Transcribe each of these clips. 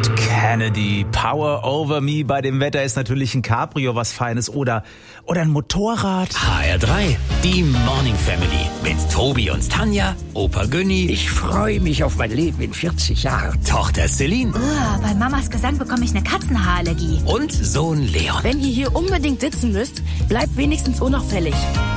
Dead Kennedy, Power Over Me. Bei dem Wetter ist natürlich ein Cabrio was Feines oder ein Motorrad. HR3, die Morning Family mit Tobi und Tanja, Opa Günni. Ich freue mich auf mein Leben in 40 Jahren. Tochter Celine. Bei Mamas Gesang bekomme ich eine Katzenhaarallergie. Und Sohn Leon. Wenn ihr hier unbedingt sitzen müsst, bleibt wenigstens unauffällig.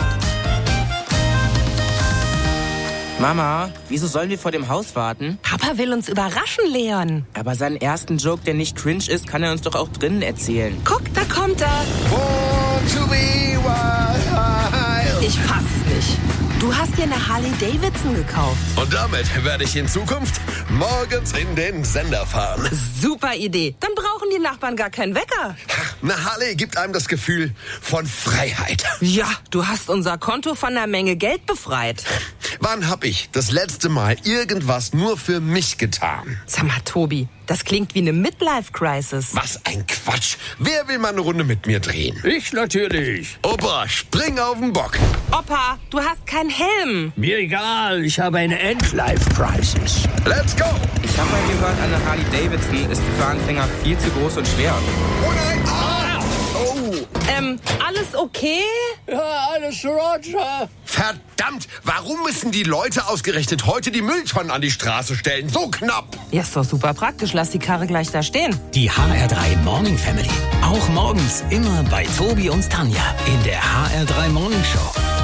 Mama, wieso sollen wir vor dem Haus warten? Papa will uns überraschen, Leon. Aber seinen ersten Joke, der nicht cringe ist, kann er uns doch auch drinnen erzählen. Guck, da kommt er. Born to be wild. Ich fass es nicht. Du hast dir eine Harley Davidson gekauft. Und damit werde ich in Zukunft morgens in den Sender fahren. Super Idee. Dann brauchen die Nachbarn gar keinen Wecker. Eine Harley gibt einem das Gefühl von Freiheit. Ja, du hast unser Konto von einer Menge Geld befreit. Wann hab ich das letzte Mal irgendwas nur für mich getan? Sag mal, Tobi, das klingt wie eine Midlife-Crisis. Was ein Quatsch. Wer will mal eine Runde mit mir drehen? Ich natürlich. Opa, spring auf den Bock. Opa, du hast keinen Helm. Mir egal, ich habe eine Endlife-Crisis. Let's go. Ich habe mal gehört, eine Harley Davidson ist für Anfänger viel zu groß und schwer. Oh nein. Ah. Oh. Alles okay? Ja, alles Roger. Verdammt, warum müssen die Leute ausgerechnet heute die Mülltonnen an die Straße stellen? So knapp. Ja, ist doch super praktisch. Lass die Karre gleich da stehen. Die HR3 Morning Family. Auch morgens immer bei Tobi und Tanja in der HR3 Morning Show.